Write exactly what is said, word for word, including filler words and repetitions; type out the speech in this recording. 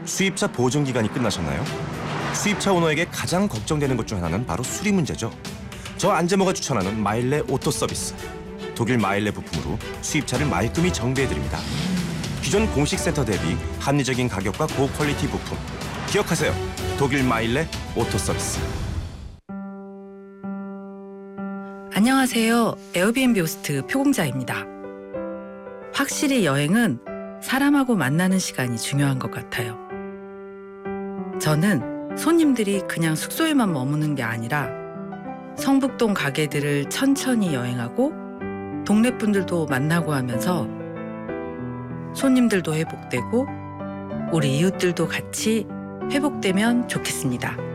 수입차 보증 기간이 끝나셨나요? 수입차 오너에게 가장 걱정되는 것 중 하나는 바로 수리 문제죠. 저 안재모가 추천하는 마일레 오토 서비스. 독일 마일레 부품으로 수입차를 말끔히 정비해드립니다. 기존 공식 센터 대비 합리적인 가격과 고퀄리티 부품. 기억하세요. 독일 마일레 오토 서비스. 안녕하세요. 에어비앤비 호스트 표공자입니다. 확실히 여행은 사람하고 만나는 시간이 중요한 것 같아요. 저는 손님들이 그냥 숙소에만 머무는 게 아니라 성북동 가게들을 천천히 여행하고 동네 분들도 만나고 하면서 손님들도 회복되고 우리 이웃들도 같이 회복되면 좋겠습니다.